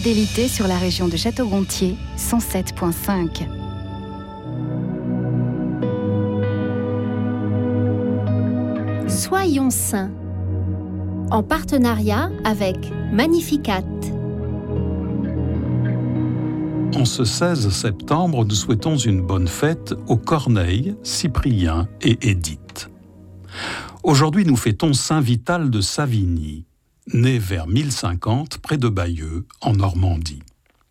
fidélité sur la région de Château-Gontier, 107.5. Soyons saints, en partenariat avec Magnificat. En ce 16 septembre, nous souhaitons une bonne fête aux Corneille, Cyprien et Édith. Aujourd'hui, nous fêtons Saint Vital de Savigny, né vers 1050 près de Bayeux, en Normandie.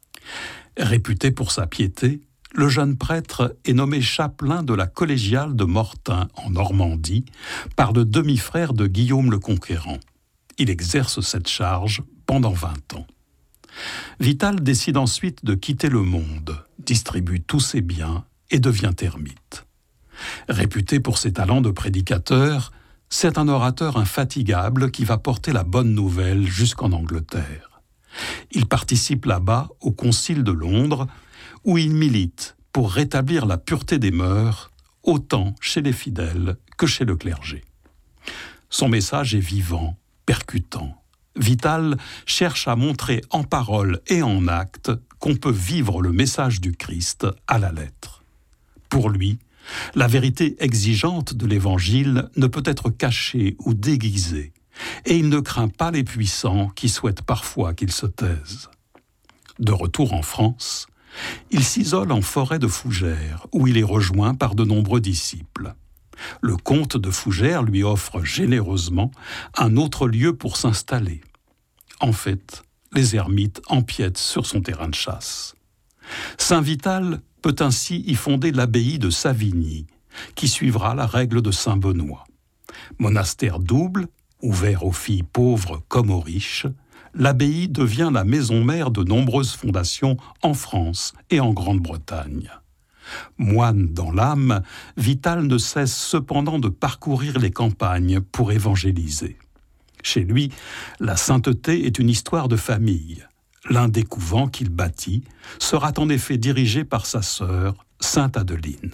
Réputé pour sa piété, le jeune prêtre est nommé chapelain de la collégiale de Mortain, en Normandie, par le demi-frère de Guillaume le Conquérant. Il exerce cette charge pendant 20 ans. Vital décide ensuite de quitter le monde, distribue tous ses biens et devient ermite. Réputé pour ses talents de prédicateur, c'est un orateur infatigable qui va porter la bonne nouvelle jusqu'en Angleterre. Il participe là-bas au Concile de Londres, où il milite pour rétablir la pureté des mœurs, autant chez les fidèles que chez le clergé. Son message est vivant, percutant. Vital cherche à montrer en parole et en acte qu'on peut vivre le message du Christ à la lettre. Pour lui, la vérité exigeante de l'Évangile ne peut être cachée ou déguisée, et il ne craint pas les puissants qui souhaitent parfois qu'ils se taisent. De retour en France, il s'isole en forêt de Fougères, où il est rejoint par de nombreux disciples. Le comte de Fougères lui offre généreusement un autre lieu pour s'installer. En fait, les ermites empiètent sur son terrain de chasse. Saint Vital peut ainsi y fonder l'abbaye de Savigny, qui suivra la règle de Saint Benoît. Monastère double, ouvert aux filles pauvres comme aux riches, l'abbaye devient la maison mère de nombreuses fondations en France et en Grande-Bretagne. Moine dans l'âme, Vital ne cesse cependant de parcourir les campagnes pour évangéliser. Chez lui, la sainteté est une histoire de famille. L'un des couvents qu'il bâtit sera en effet dirigé par sa sœur, Sainte Adeline.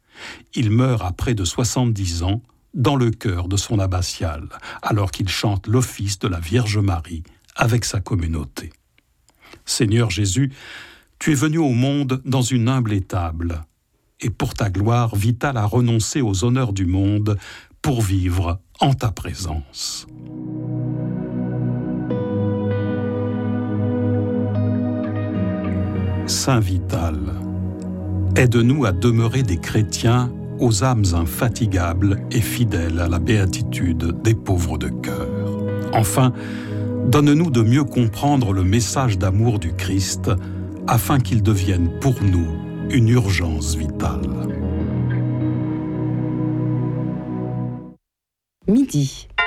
Il meurt à près de 70 ans dans le chœur de son abbatiale, alors qu'il chante l'office de la Vierge Marie avec sa communauté. Seigneur Jésus, tu es venu au monde dans une humble étable, et pour ta gloire, Vital a renoncé aux honneurs du monde pour vivre en ta présence. Saint Vital, aide-nous à demeurer des chrétiens aux âmes infatigables et fidèles à la béatitude des pauvres de cœur. Enfin, donne-nous de mieux comprendre le message d'amour du Christ afin qu'il devienne pour nous une urgence vitale. Midi.